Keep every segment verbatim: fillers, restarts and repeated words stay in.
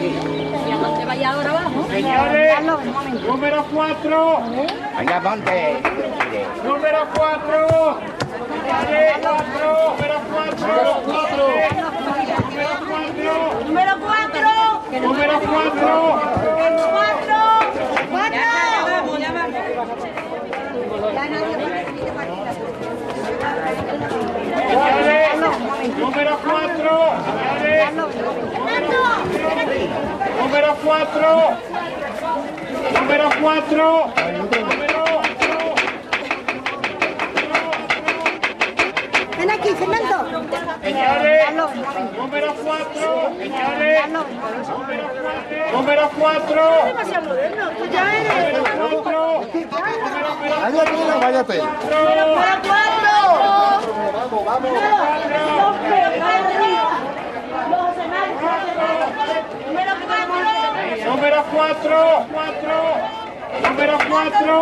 ¿Te vaya ahora abajo? Señores, número cuatro. Venga, ponte. Número cuatro. Señores, cuatro. Número cuatro. Cuatro. Número cuatro. Número cuatro. Cuatro. Cuatro. Señores, número cuatro. Señores, número cuatro. Número cuatro. Ven aquí, Fernando. Señores, número cuatro. Señores, número cuatro. Demasiado moderno. Tú ya eres. Número cuatro. Váyate, váyate. Número cuatro. Vamos, vamos. Número cuatro. Cuatro. Número cuatro.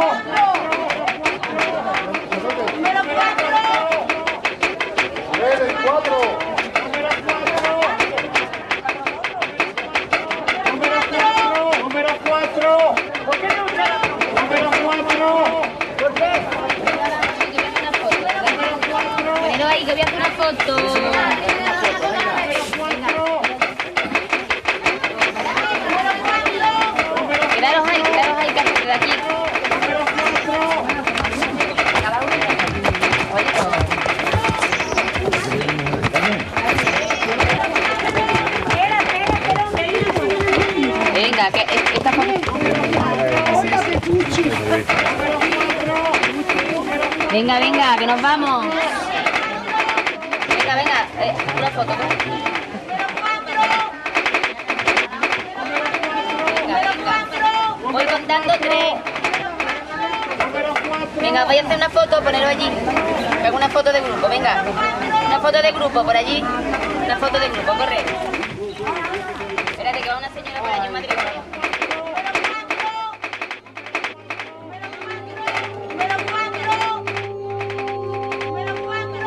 Número cuatro. A ver, el cuatro. Número cuatro. Número cuatro. Número cuatro. Número cuatro. Ponelo ahí que voy a hacer una foto. Quedaros ahí, quedaros ahí, que hacer de aquí. Venga, que esta foto. Venga, venga, que nos vamos. Venga, venga, eh, una foto. Venga, venga. Voy contando tres. Venga, voy a hacer una foto, ponerlo allí. Hago una foto de grupo, venga. Una foto de grupo por allí. Una foto de grupo, corre. Espérate que va una señora por allí en matrimonio.